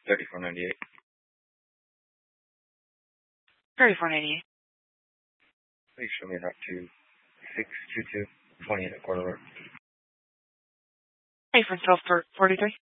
3498. 3498. Please show me that to 622 20 and a quarter. Hey, from 1243.